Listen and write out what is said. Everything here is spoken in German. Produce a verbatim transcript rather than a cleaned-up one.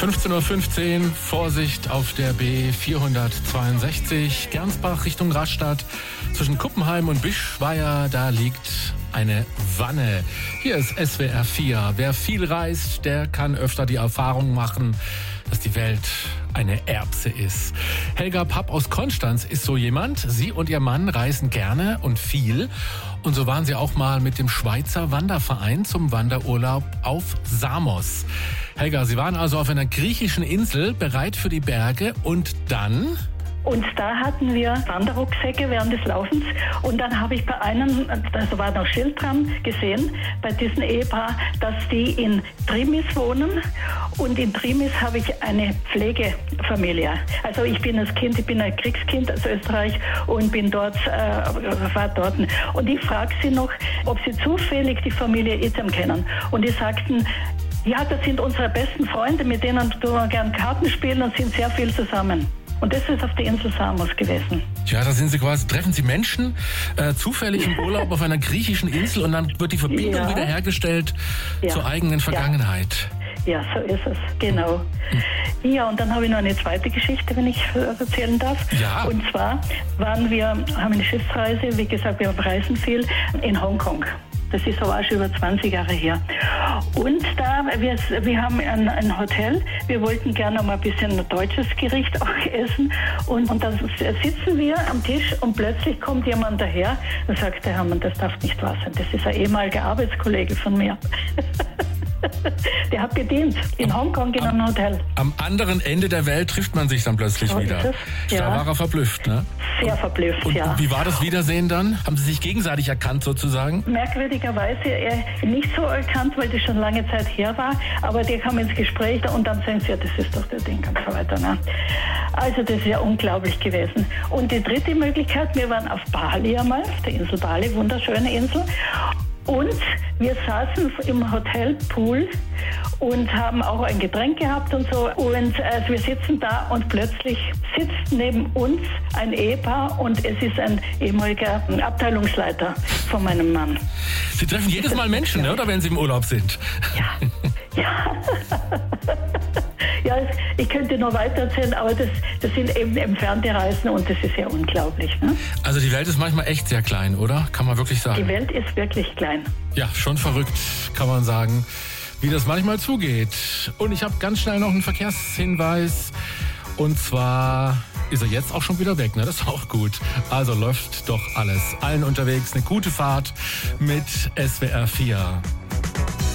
fünfzehn Uhr fünfzehn, Vorsicht auf der B vierhundertzweiundsechzig, Gernsbach Richtung Rastatt. Zwischen Kuppenheim und Bischweier, da liegt eine Wanne. Hier ist S W R vier. Wer viel reist, der kann öfter die Erfahrung machen, dass die Welt eine Erbse ist. Helga Papp aus Konstanz ist so jemand. Sie und ihr Mann reisen gerne und viel. Und so waren sie auch mal mit dem Schweizer Wanderverein zum Wanderurlaub auf Samos. Helga, Sie waren also auf einer griechischen Insel, bereit für die Berge und dann... Und da hatten wir Wanderrucksäcke während des Laufens. Und dann habe ich bei einem, da war noch Schild dran, gesehen, bei diesem Ehepaar, dass die in Trimis wohnen. Und in Trimis habe ich eine Pflegefamilie. Also ich bin das Kind, ich bin ein Kriegskind aus Österreich und bin dort, äh, war dort. Und ich frage sie noch, ob sie zufällig die Familie Item kennen. Und die sagten, ja, das sind unsere besten Freunde, mit denen tun wir gern Karten spielen und sind sehr viel zusammen. Und das ist auf der Insel Samos gewesen. Ja, da sind Sie quasi, treffen Sie Menschen äh, zufällig im Urlaub auf einer griechischen Insel und dann wird die Verbindung ja. wiederhergestellt ja. zur eigenen Vergangenheit. Ja. ja, so ist es, genau. Hm. Ja, und dann habe ich noch eine zweite Geschichte, wenn ich erzählen darf. Ja. Und zwar waren wir, haben eine Schiffsreise, wie gesagt, wir reisen viel, in Hongkong. Das ist aber auch schon über zwanzig Jahre her. Und da, wir, wir haben ein, ein Hotel, wir wollten gerne mal ein bisschen deutsches Gericht auch essen. Und, und dann sitzen wir am Tisch und plötzlich kommt jemand daher und sagt, Herr Herrmann, das darf nicht wahr sein. Das ist ein ehemaliger Arbeitskollege von mir. Der hat gedient in Hongkong in einem Hotel. Am anderen Ende der Welt trifft man sich dann plötzlich so wieder. Ja. Da war er verblüfft, ne? Sehr verblüfft, und, ja. Und wie war das Wiedersehen dann? Haben Sie sich gegenseitig erkannt sozusagen? Merkwürdigerweise er nicht so erkannt, weil das schon lange Zeit her war. Aber die kamen ins Gespräch und dann sagen sie, ja, das ist doch der Ding und so weiter. Ne? Also das ist ja unglaublich gewesen. Und die dritte Möglichkeit, wir waren auf Bali einmal, auf der Insel Bali, wunderschöne Insel. Und wir saßen im Hotelpool und haben auch ein Getränk gehabt und so. Und äh, wir sitzen da und plötzlich sitzt neben uns ein Ehepaar und es ist ein ehemaliger Abteilungsleiter von meinem Mann. Sie treffen jedes Mal Menschen, ja. oder wenn Sie im Urlaub sind? Ja, ja. Ja, ich könnte noch weiter erzählen, aber das, das sind eben entfernte Reisen und das ist ja unglaublich. Ne? Also die Welt ist manchmal echt sehr klein, oder? Kann man wirklich sagen. Die Welt ist wirklich klein. Ja, schon verrückt, kann man sagen, wie das manchmal zugeht. Und ich habe ganz schnell noch einen Verkehrshinweis. Und zwar ist er jetzt auch schon wieder weg, ne? Das ist auch gut. Also läuft doch alles. Allen unterwegs eine gute Fahrt mit S W R vier.